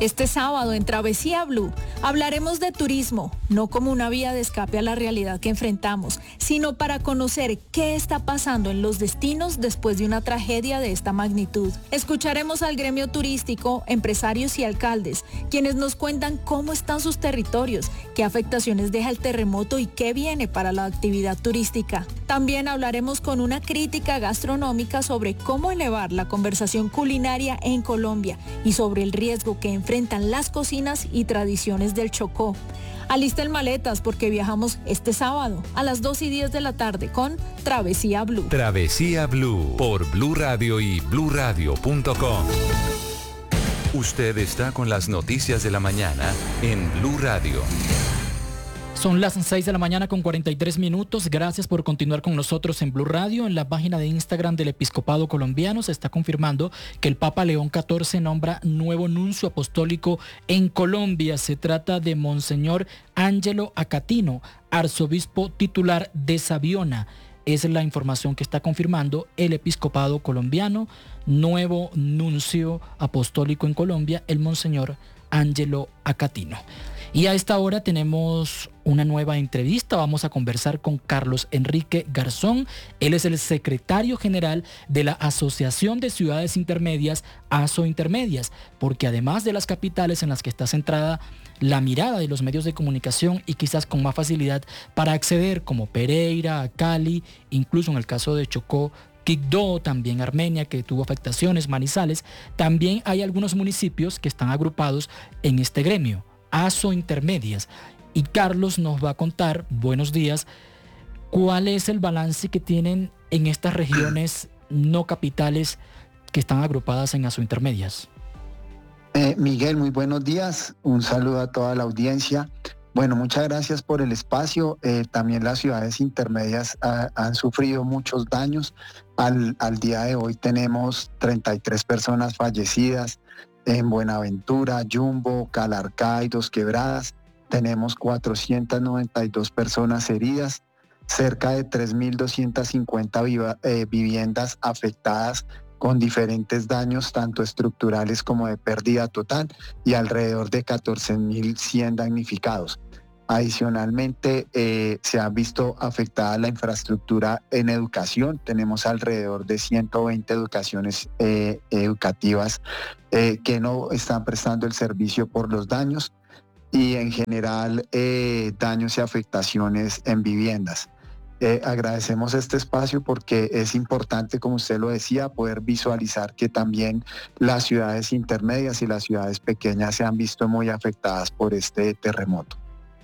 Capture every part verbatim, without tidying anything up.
Este sábado en Travesía Blue hablaremos de turismo, no como una vía de escape a la realidad que enfrentamos, sino para conocer qué está pasando en los destinos después de una tragedia de esta magnitud. Escucharemos al gremio turístico, empresarios y alcaldes, quienes nos cuentan cómo están sus territorios, qué afectaciones deja el terremoto y qué viene para la actividad turística. También hablaremos con una crítica gastronómica sobre cómo elevar la conversación culinaria en Colombia y sobre el riesgo que enfrentan las cocinas y tradiciones del Chocó. Alisten maletas porque viajamos este sábado a las dos y diez de la tarde con Travesía Blue. Travesía Blue por Blue Radio y blue radio punto com. Usted está con las noticias de la mañana en Blue Radio. Son las seis de la mañana con cuarenta y tres minutos. Gracias por continuar con nosotros en Blue Radio. En la página de Instagram del Episcopado Colombiano se está confirmando que el Papa León catorce nombra nuevo nuncio apostólico en Colombia. Se trata de Monseñor Ángelo Acatino, arzobispo titular de Sabiona. Esa es la información que está confirmando el Episcopado Colombiano. Nuevo nuncio apostólico en Colombia, el Monseñor Ángelo Acatino. Y a esta hora tenemos una nueva entrevista. Vamos a conversar con Carlos Enrique Garzón. Él es el secretario general de la Asociación de Ciudades Intermedias, ASO Intermedias, porque además de las capitales en las que está centrada la mirada de los medios de comunicación y quizás con más facilidad para acceder, como Pereira, Cali, incluso en el caso de Chocó, Quibdó, también Armenia, que tuvo afectaciones, Manizales, también hay algunos municipios que están agrupados en este gremio, ASO Intermedias. Y Carlos nos va a contar, buenos días, cuál es el balance que tienen en estas regiones no capitales que están agrupadas en ASO Intermedias. Eh, Miguel, muy buenos días. Un saludo a toda la audiencia. Bueno, muchas gracias por el espacio. Eh, también las ciudades intermedias ha, han sufrido muchos daños. Al, al día de hoy tenemos treinta y tres personas fallecidas en Buenaventura, Yumbo, Calarcá y Dos Quebradas. Tenemos cuatrocientas noventa y dos personas heridas, cerca de tres mil doscientas cincuenta viva, eh, viviendas afectadas con diferentes daños, tanto estructurales como de pérdida total, y alrededor de catorce mil cien damnificados. Adicionalmente, eh, se ha visto afectada la infraestructura en educación. Tenemos alrededor de ciento veinte educaciones eh, educativas eh, que no están prestando el servicio por los daños, y en general eh, daños y afectaciones en viviendas. Eh, agradecemos este espacio porque es importante, como usted lo decía, poder visualizar que también las ciudades intermedias y las ciudades pequeñas se han visto muy afectadas por este terremoto.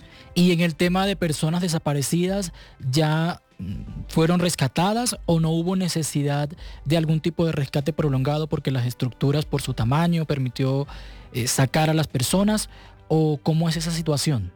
Y en el tema de personas desaparecidas, ¿ya fueron rescatadas o no hubo necesidad de algún tipo de rescate prolongado porque las estructuras por su tamaño permitió eh, sacar a las personas? ¿O cómo es esa situación?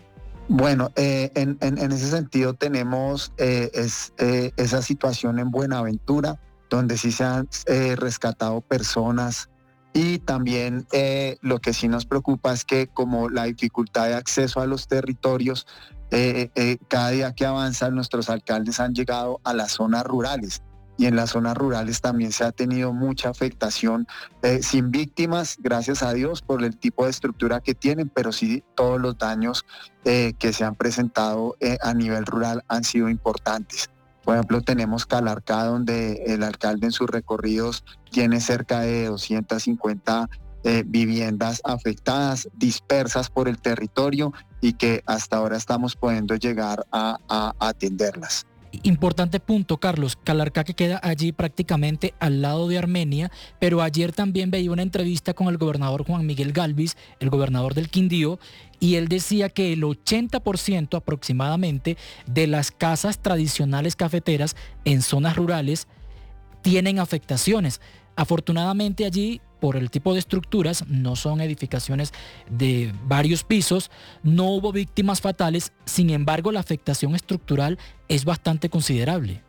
Bueno, eh, en, en, en ese sentido tenemos eh, es, eh, esa situación en Buenaventura, donde sí se han eh, rescatado personas, y también eh, lo que sí nos preocupa es que como la dificultad de acceso a los territorios, eh, eh, cada día que avanzan nuestros alcaldes han llegado a las zonas rurales, y en las zonas rurales también se ha tenido mucha afectación, eh, sin víctimas, gracias a Dios, por el tipo de estructura que tienen, pero sí todos los daños eh, que se han presentado eh, a nivel rural han sido importantes. Por ejemplo, tenemos Calarcá, donde el alcalde en sus recorridos tiene cerca de doscientas cincuenta eh, viviendas afectadas, dispersas por el territorio, y que hasta ahora estamos pudiendo llegar a, a, a atenderlas. Importante punto, Carlos. Calarcá, que queda allí prácticamente al lado de Armenia, pero ayer también veía una entrevista con el gobernador Juan Miguel Galvis, el gobernador del Quindío, y él decía que el ochenta por ciento aproximadamente de las casas tradicionales cafeteras en zonas rurales tienen afectaciones. Afortunadamente allí, por el tipo de estructuras, no son edificaciones de varios pisos, no hubo víctimas fatales, sin embargo la afectación estructural es bastante considerable.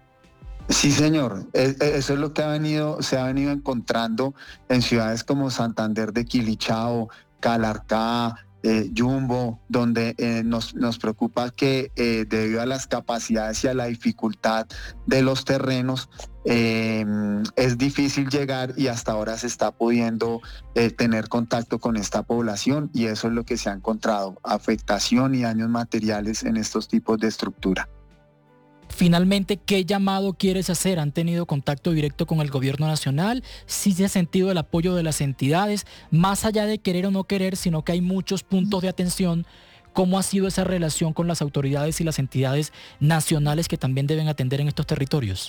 Sí, señor. Eso es lo que ha venido, se ha venido encontrando en ciudades como Santander de Quilichao, Calarcá, eh, Jumbo, donde eh, nos, nos preocupa que eh, debido a las capacidades y a la dificultad de los terrenos, eh, es difícil llegar y hasta ahora se está pudiendo eh, tener contacto con esta población, y eso es lo que se ha encontrado, afectación y daños materiales en estos tipos de estructura. Finalmente, ¿qué llamado quieres hacer? ¿Han tenido contacto directo con el gobierno nacional? ¿Sí se ha sentido el apoyo de las entidades? Más allá de querer o no querer, sino que hay muchos puntos de atención. ¿Cómo ha sido esa relación con las autoridades y las entidades nacionales que también deben atender en estos territorios?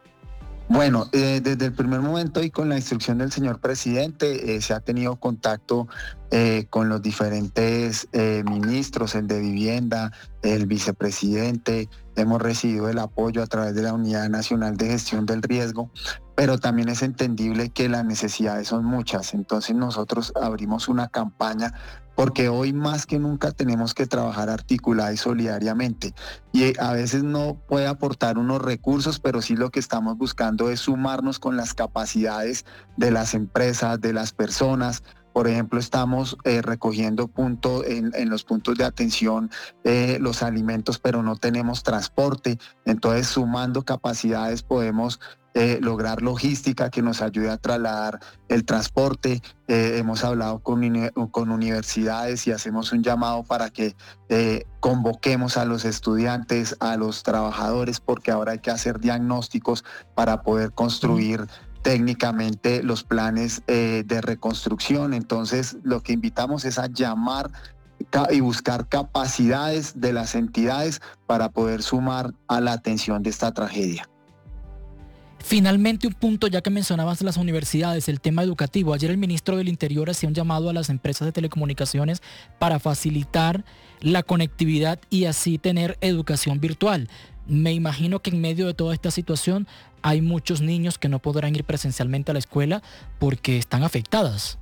Bueno, eh, desde el primer momento y con la instrucción del señor presidente eh, se ha tenido contacto eh, con los diferentes eh, ministros, el de vivienda, el vicepresidente. Hemos recibido el apoyo a través de la Unidad Nacional de Gestión del Riesgo, pero también es entendible que las necesidades son muchas. Entonces nosotros abrimos una campaña porque hoy más que nunca tenemos que trabajar articulada y solidariamente. Y a veces no puede aportar unos recursos, pero sí lo que estamos buscando es sumarnos con las capacidades de las empresas, de las personas. Por ejemplo, estamos eh, recogiendo punto en, en los puntos de atención eh, los alimentos, pero no tenemos transporte. Entonces, sumando capacidades podemos eh, lograr logística que nos ayude a trasladar el transporte. Eh, hemos hablado con, con universidades y hacemos un llamado para que eh, convoquemos a los estudiantes, a los trabajadores, porque ahora hay que hacer diagnósticos para poder construir mm. técnicamente los planes eh, de reconstrucción. Entonces, lo que invitamos es a llamar y buscar capacidades de las entidades para poder sumar a la atención de esta tragedia. Finalmente, un punto, ya que mencionabas las universidades, el tema educativo. Ayer el ministro del Interior hacía un llamado a las empresas de telecomunicaciones para facilitar la conectividad y así tener educación virtual. Me imagino que en medio de toda esta situación hay muchos niños que no podrán ir presencialmente a la escuela porque están afectadas.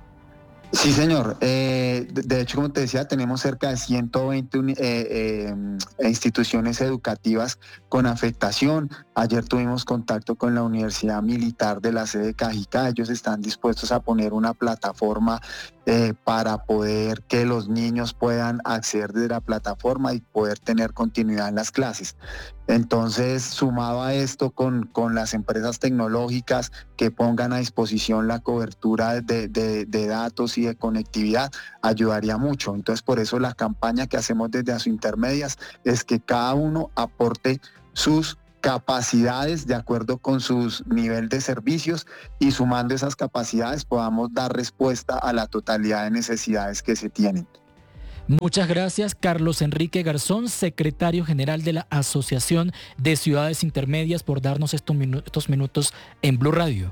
Sí, señor. Eh, de, de hecho, como te decía, tenemos cerca de ciento veinte eh, eh, instituciones educativas con afectación. Ayer tuvimos contacto con la Universidad Militar de la sede Cajicá. Ellos están dispuestos a poner una plataforma eh, para poder que los niños puedan acceder de la plataforma y poder tener continuidad en las clases. Entonces, sumado a esto con, con las empresas tecnológicas que pongan a disposición la cobertura de, de, de datos y de conectividad, ayudaría mucho. Entonces, por eso la campaña que hacemos desde Asointermedias es que cada uno aporte sus capacidades de acuerdo con sus nivel de servicios, y sumando esas capacidades podamos dar respuesta a la totalidad de necesidades que se tienen. Muchas gracias, Carlos Enrique Garzón, secretario general de la Asociación de Ciudades Intermedias, por darnos estos, minu- estos minutos en Blue Radio.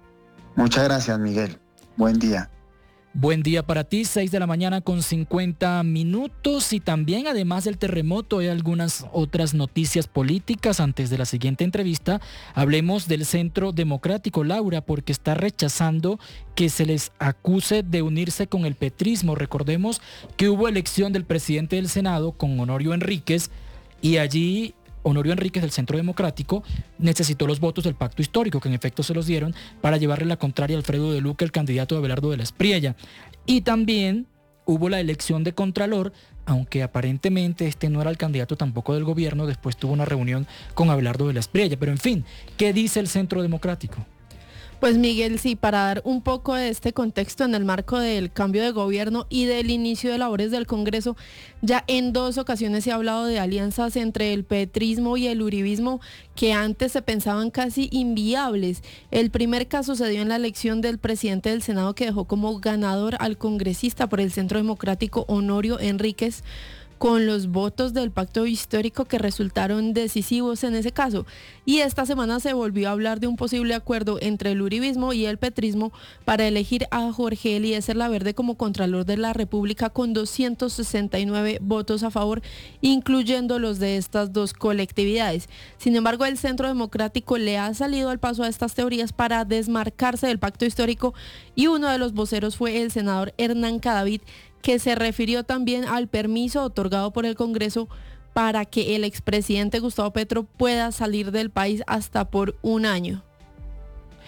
Muchas gracias, Miguel. Buen día. Buen día para ti, seis de la mañana con cincuenta minutos, y también además del terremoto hay algunas otras noticias políticas. Antes de la siguiente entrevista hablemos del Centro Democrático, Laura, porque está rechazando que se les acuse de unirse con el petrismo. Recordemos que hubo elección del presidente del Senado con Honorio Enríquez, y allí Honorio Enríquez del Centro Democrático necesitó los votos del pacto histórico, que en efecto se los dieron, para llevarle la contraria a Alfredo de Luca, el candidato de Abelardo de la Espriella. Y también hubo la elección de Contralor, aunque aparentemente este no era el candidato tampoco del gobierno. Después tuvo una reunión con Abelardo de la Espriella. Pero en fin, ¿qué dice el Centro Democrático? Pues Miguel, sí, para dar un poco de este contexto en el marco del cambio de gobierno y del inicio de labores del Congreso, ya en dos ocasiones se ha hablado de alianzas entre el petrismo y el uribismo que antes se pensaban casi inviables. El primer caso se dio en la elección del presidente del Senado, que dejó como ganador al congresista por el Centro Democrático Honorio Enríquez, con los votos del pacto histórico que resultaron decisivos en ese caso. Y esta semana se volvió a hablar de un posible acuerdo entre el uribismo y el petrismo para elegir a Jorge Eliezer Laverde como Contralor de la República, con doscientos sesenta y nueve votos a favor, incluyendo los de estas dos colectividades. Sin embargo, el Centro Democrático le ha salido al paso a estas teorías para desmarcarse del pacto histórico, y uno de los voceros fue el senador Hernán Cadavid, que se refirió también al permiso otorgado por el Congreso para que el expresidente Gustavo Petro pueda salir del país hasta por un año.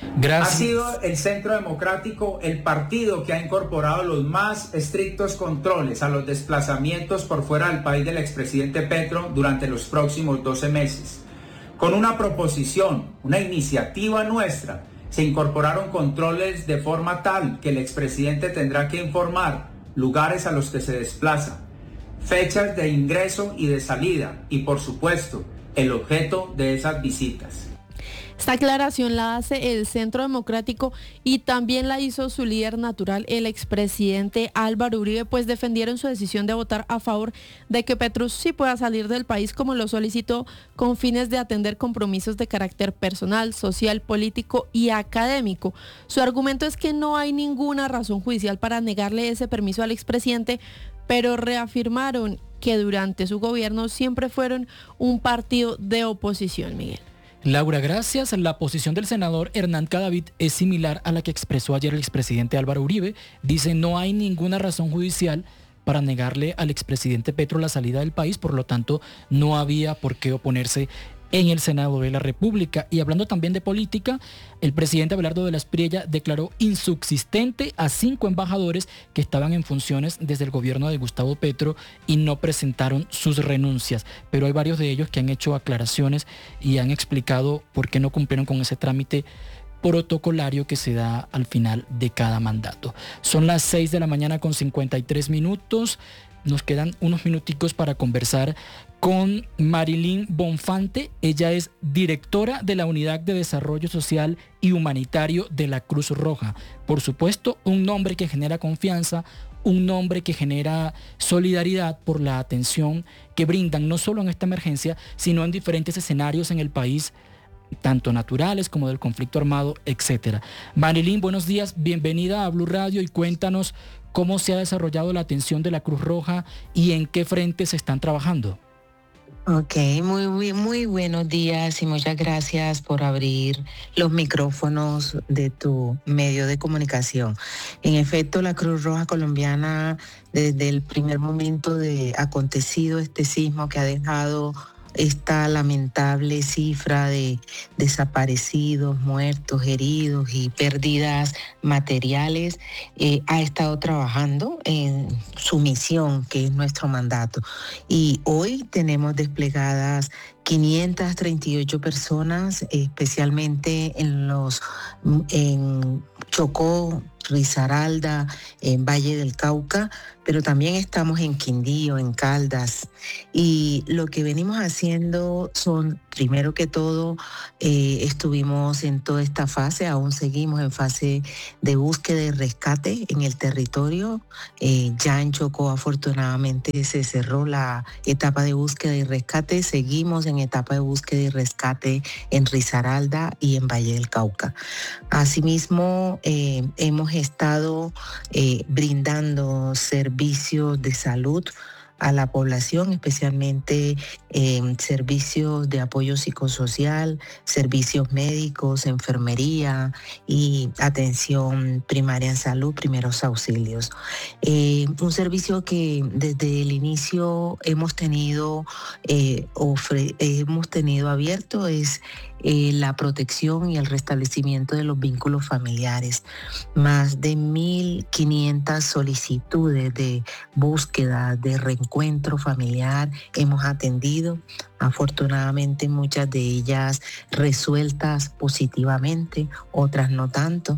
Gracias. Ha sido el Centro Democrático el partido que ha incorporado los más estrictos controles a los desplazamientos por fuera del país del expresidente Petro durante los próximos doce meses. Con una proposición, una iniciativa nuestra, se incorporaron controles de forma tal que el expresidente tendrá que informar lugares a los que se desplaza, fechas de ingreso y de salida y, por supuesto, el objeto de esas visitas. Esta aclaración la hace el Centro Democrático y también la hizo su líder natural, el expresidente Álvaro Uribe, pues defendieron su decisión de votar a favor de que Petro sí pueda salir del país como lo solicitó con fines de atender compromisos de carácter personal, social, político y académico. Su argumento es que no hay ninguna razón judicial para negarle ese permiso al expresidente, pero reafirmaron que durante su gobierno siempre fueron un partido de oposición, Miguel. Laura, gracias. La posición del senador Hernán Cadavid es similar a la que expresó ayer el expresidente Álvaro Uribe. Dice, no hay ninguna razón judicial para negarle al expresidente Petro la salida del país, por lo tanto, no había por qué oponerse en el Senado de la República. Y hablando también de política, el presidente Abelardo de la Espriella declaró insubsistente a cinco embajadores que estaban en funciones desde el gobierno de Gustavo Petro y no presentaron sus renuncias. Pero hay varios de ellos que han hecho aclaraciones y han explicado por qué no cumplieron con ese trámite protocolario que se da al final de cada mandato. Son las seis de la mañana con cincuenta y tres minutos. Nos quedan unos minuticos para conversar con Marilyn Bonfante. Ella es directora de la Unidad de Desarrollo Social y Humanitario de la Cruz Roja. Por supuesto, un nombre que genera confianza, un nombre que genera solidaridad por la atención que brindan no solo en esta emergencia, sino en diferentes escenarios en el país, tanto naturales como del conflicto armado, etcétera. Marilyn, buenos días, bienvenida a Blue Radio y cuéntanos cómo se ha desarrollado la atención de la Cruz Roja y en qué frentes están trabajando. Ok, muy, muy, muy buenos días y muchas gracias por abrir los micrófonos de tu medio de comunicación. En efecto, la Cruz Roja Colombiana, desde el primer momento de acontecido este sismo que ha dejado esta lamentable cifra de desaparecidos, muertos, heridos y pérdidas materiales, eh, ha estado trabajando en su misión, que es nuestro mandato. Y hoy tenemos desplegadas quinientas treinta y ocho personas, especialmente en los en Chocó, Risaralda, en Valle del Cauca, pero también estamos en Quindío, en Caldas. Y lo que venimos haciendo son, primero que todo, eh, estuvimos en toda esta fase, aún seguimos en fase de búsqueda y rescate en el territorio. Eh, ya en Chocó, afortunadamente, se cerró la etapa de búsqueda y rescate. Seguimos en etapa de búsqueda y rescate en Risaralda y en Valle del Cauca. Asimismo, eh, hemos estado eh, brindando servicios de salud a la población, especialmente eh, servicios de apoyo psicosocial, servicios médicos, enfermería y atención primaria en salud, primeros auxilios. Eh, un servicio que desde el inicio hemos tenido, eh, ofre- hemos tenido abierto es Eh, la protección y el restablecimiento de los vínculos familiares. Más de mil quinientas solicitudes de búsqueda, de reencuentro familiar hemos atendido. Afortunadamente muchas de ellas resueltas positivamente, otras no tanto.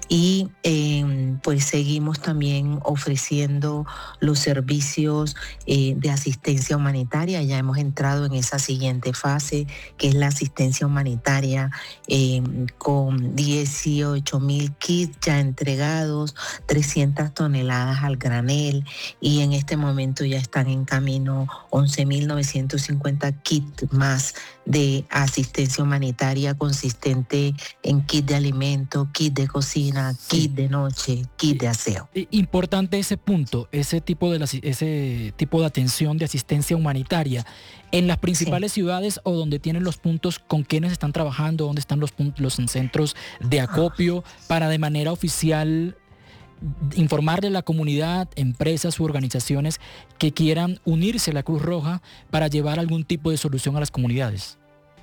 Y eh, pues seguimos también ofreciendo los servicios eh, de asistencia humanitaria. Ya hemos entrado en esa siguiente fase, que es la asistencia humanitaria, eh, con dieciocho mil kits ya entregados, trescientas toneladas al granel, y en este momento ya están en camino once mil novecientos cincuenta kits más de asistencia humanitaria, consistente en kit de alimento, kit de cocina, Sí. kit de noche, kit de aseo. Importante ese punto, ese tipo de la, ese tipo de atención de asistencia humanitaria. En las principales sí. ciudades o donde tienen los puntos, ¿con quiénes están trabajando? ¿Dónde están los puntos, los centros de acopio para de manera oficial informarle a la comunidad, empresas u organizaciones que quieran unirse a la Cruz Roja para llevar algún tipo de solución a las comunidades?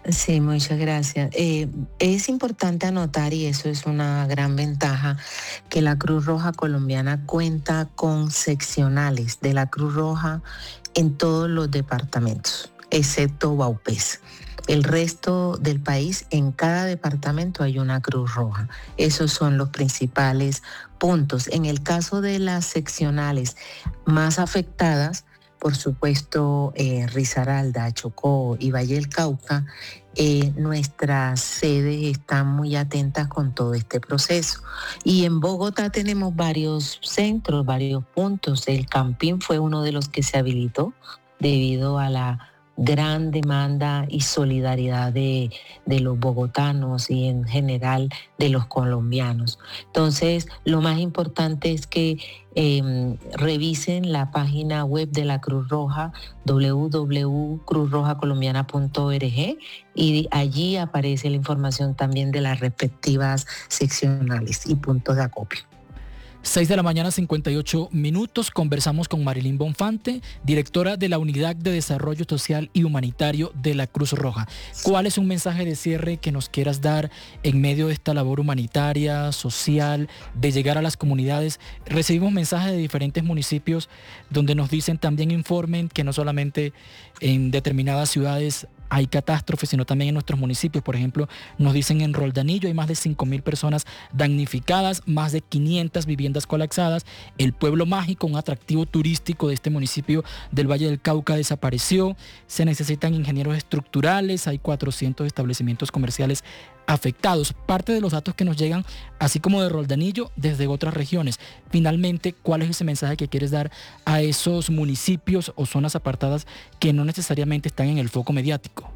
Sí, muchas gracias. Eh, es importante anotar, y eso es una gran ventaja, que la Cruz Roja Colombiana cuenta con seccionales de la Cruz Roja en todos los departamentos, excepto Vaupés. El resto del país, en cada departamento hay una Cruz Roja. Esos son los principales puntos. En el caso de las seccionales más afectadas, por supuesto, eh, Risaralda, Chocó y Valle del Cauca, eh, nuestras sedes están muy atentas con todo este proceso. Y en Bogotá tenemos varios centros, varios puntos. El Campín fue uno de los que se habilitó debido a la gran demanda y solidaridad de, de los bogotanos y en general de los colombianos. Entonces, lo más importante es que eh, revisen la página web de la Cruz Roja, doble u doble u doble u punto cruz roja colombiana punto org, y allí aparece la información también de las respectivas seccionales y puntos de acopio. seis de la mañana, cincuenta y ocho minutos. Conversamos con Marilyn Bonfante, directora de la Unidad de Desarrollo Social y Humanitario de la Cruz Roja. ¿Cuál es un mensaje de cierre que nos quieras dar en medio de esta labor humanitaria, social, de llegar a las comunidades? Recibimos mensajes de diferentes municipios donde nos dicen también informen que no solamente en determinadas ciudades hay catástrofes, sino también en nuestros municipios. Por ejemplo, nos dicen en Roldanillo hay más de cinco mil personas damnificadas, más de quinientas viviendas colapsadas. El Pueblo Mágico, un atractivo turístico de este municipio del Valle del Cauca, desapareció. Se necesitan ingenieros estructurales, hay cuatrocientos establecimientos comerciales afectados. Parte de los datos que nos llegan, así como de Roldanillo, desde otras regiones. Finalmente, ¿cuál es ese mensaje que quieres dar a esos municipios o zonas apartadas que no necesariamente están en el foco mediático?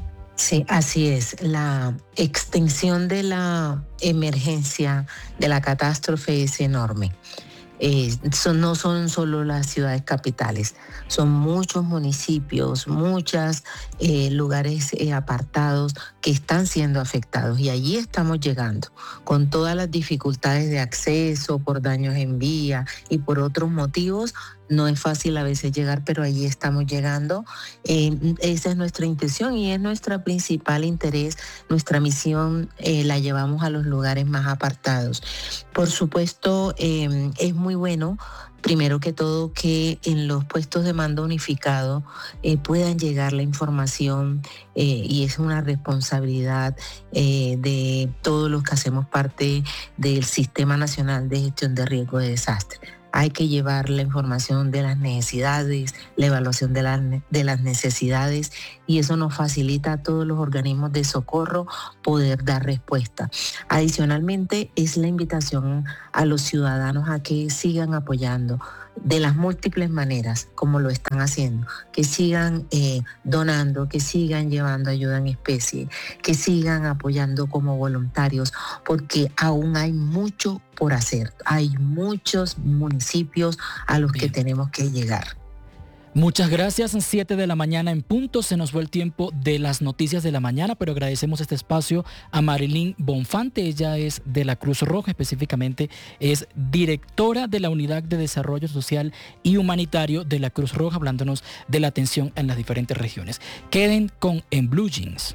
Sí, así es. La extensión de la emergencia, de la catástrofe es enorme. Eh, son, no son solo las ciudades capitales, son muchos municipios, muchos eh, lugares eh, apartados que están siendo afectados, y allí estamos llegando con todas las dificultades de acceso por daños en vía y por otros motivos. No es fácil a veces llegar, pero allí estamos llegando. Eh, esa es nuestra intención y es nuestro principal interés. Nuestra misión eh, la llevamos a los lugares más apartados. Por supuesto, eh, es muy bueno, primero que todo, que en los puestos de mando unificado eh, puedan llegar la información eh, y es una responsabilidad eh, de todos los que hacemos parte del Sistema Nacional de Gestión de Riesgo de Desastre. Hay que llevar la información de las necesidades, la evaluación de, la, de las necesidades, y eso nos facilita a todos los organismos de socorro poder dar respuesta. Adicionalmente, es la invitación a los ciudadanos a que sigan apoyando de las múltiples maneras como lo están haciendo, que sigan eh, donando, que sigan llevando ayuda en especie, que sigan apoyando como voluntarios, porque aún hay mucho por hacer. Hay muchos municipios a los Bien. que tenemos que llegar. Muchas gracias. siete de la mañana en punto. Se nos fue el tiempo de las noticias de la mañana, pero agradecemos este espacio a Marilyn Bonfante. Ella es de la Cruz Roja, específicamente es directora de la Unidad de Desarrollo Social y Humanitario de la Cruz Roja, hablándonos de la atención en las diferentes regiones. Queden con En Blue Jeans.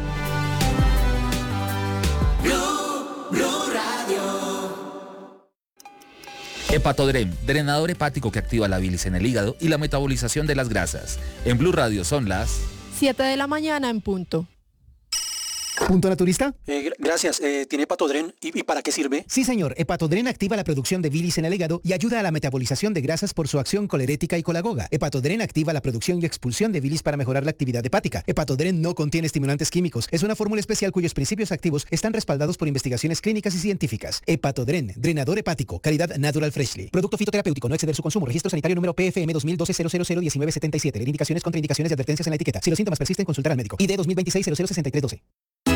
Blue, Blue Radio. Hepatodrem, drenador hepático que activa la bilis en el hígado y la metabolización de las grasas. En Blue Radio son las siete de la mañana en punto. ¿Punto naturista? Eh, gracias. Eh, ¿Tiene Hepatodren? ¿Y, ¿Y para qué sirve? Sí, señor. Hepatodren activa la producción de bilis en el hígado y ayuda a la metabolización de grasas por su acción colerética y colagoga. Hepatodren activa la producción y expulsión de bilis para mejorar la actividad hepática. Hepatodren no contiene estimulantes químicos. Es una fórmula especial cuyos principios activos están respaldados por investigaciones clínicas y científicas. Hepatodren, drenador hepático, calidad Natural Freshly. Producto fitoterapéutico, no exceder su consumo. Registro sanitario número P F M dos mil doce cero cero cero diecinueve setenta y siete. Indicaciones, contraindicaciones y advertencias en la etiqueta. Si los síntomas persisten, consultar al médico. I D dos mil veintiséis cero cero sesenta y tres doce.